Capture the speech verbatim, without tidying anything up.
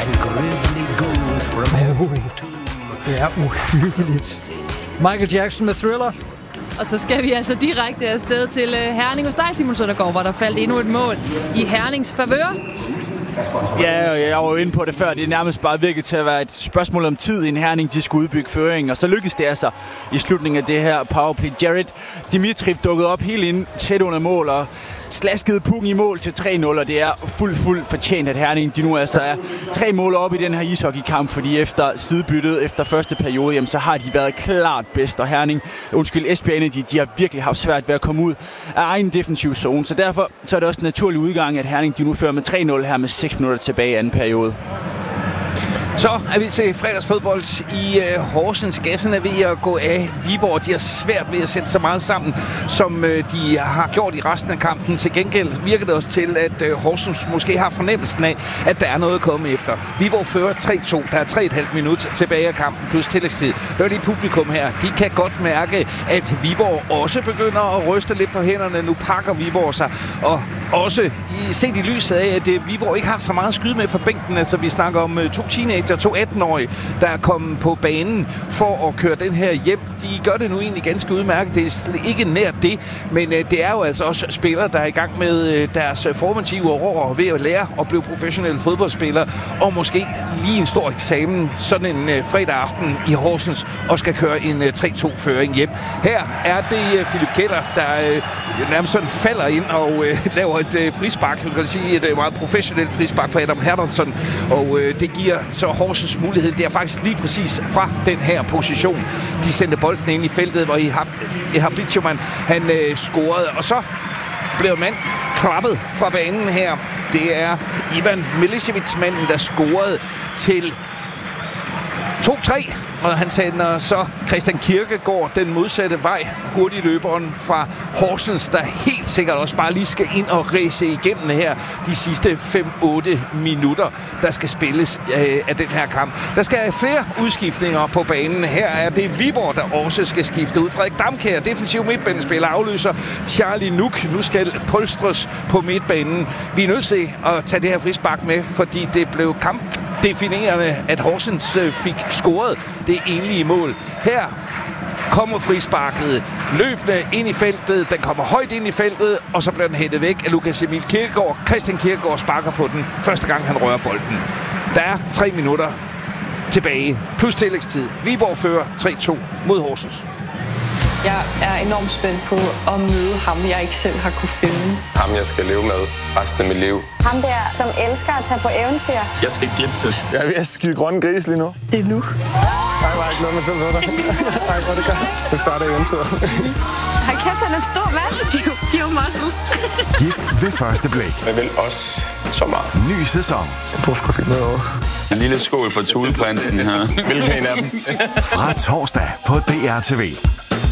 And grizzly ghouls from oh, det er uhyggeligt. Michael Jackson med Thriller. Og så skal vi altså direkte afsted til uh, Herning hos dig, Simon Søndergaard, hvor der faldt endnu et mål i Hernings favør. Ja, jeg var jo inde på det før. Det er nærmest bare virket til at være et spørgsmål om tid i en Herning, de skulle udbygge føringen. Og så lykkedes det altså i slutningen af det her powerplay. Jared Dimitriv dukkede op helt ind tæt under mål og slaskede pukken i mål til tre nul, og det er fuldt, fuldt fortjent, at Herning de nu altså er tre mål op i den her ishockeykamp, fordi efter sidebyttet, efter første periode, jamen, så har de været klart bedst, og Herning, undskyld, Esbjerg Energy, de har virkelig haft svært ved at komme ud af egen defensiv zone, så derfor så er det også en naturlig udgang, at Herning de nu fører med tre nul her med seks minutter tilbage i anden periode. Så er vi til fredagsfodbold i uh, Horsens. Gassen er ved at gå af. Viborg, de har svært ved at sætte så meget sammen, som uh, de har gjort i resten af kampen. Til gengæld virker det også til, at uh, Horsens måske har fornemmelsen af, at der er noget at komme efter. Viborg fører tre to. Der er tre komma fem minut tilbage af kampen plus tillægstid. Hør lige publikum her. De kan godt mærke, at Viborg også begynder at ryste lidt på hænderne. Nu pakker Viborg sig, og også i, set i lyset af, at uh, Viborg ikke har så meget skyde med fra bænken. Altså, vi snakker om uh, to teenager, to atten-årige, der er kommet på banen for at køre den her hjem. De gør det nu egentlig ganske udmærket. Det er ikke nært det, men uh, det er jo altså også spillere, der er i gang med uh, deres formative år ved at lære at blive professionelle fodboldspillere, og måske lige en stor eksamen sådan en uh, fredag aften i Horsens, og skal køre en uh, tre to-føring hjem. Her er det uh, Philip Keller, der uh, nærmest sådan falder ind og uh, laver et uh, frispark. Man kan sige et uh, meget professionelt frispark på Adam Hermansson, og uh, det giver så Horsens mulighed. Det er faktisk lige præcis fra den her position. De sendte bolden ind i feltet, hvor Ehab Bitchuman, han øh, scorede, og så blev mand klappet fra banen her. Det er Ivan Milicevic-manden, der scorede til to tre, og han sender så Christian Kirkegaard den modsatte vej. Hurtigløberen fra Horsens, der helt sikkert også bare lige skal ind og ræse igennem her de sidste fem otte minutter, der skal spilles øh, af den her kamp. Der skal flere udskiftninger på banen. Her er det Viborg, der også skal skifte ud. Frederik Damkjær, defensiv midtbanespiller, afløser Charlie Nuk. Nu skal polstres på midtbanen. Vi er nødt til at tage det her frispark med, fordi det blev kamp definerende, at Horsens fik scoret det enlige mål. Her kommer frisparket løbende ind i feltet. Den kommer højt ind i feltet, og så bliver den hættet væk af Lukas Emil Kirkegaard. Christian Kirkegaard sparker på den første gang, han rører bolden. Der er tre minutter tilbage, plus tillægstid. Viborg fører tre to mod Horsens. Jeg er enormt spændt på at møde ham, jeg ikke selv har kunne finde. Ham, jeg skal leve med resten af mit liv. Ham der, som elsker at tage på eventyr. Jeg skal giftes. Jeg er ved at skide grønne gris lige nu. Det er nu. Nej, var ikke noget med til dig. Nej, hvor det gør. Det starter eventyret. Han kæft, han er en stor mand. De er jo pure muscles. Gift ved første blik. Jeg vil også så meget. Ny sæson. Du skulle finde noget over. En lille skål for Thuleprinsen her. Hvilken en af dem? Fra torsdag på D R T V.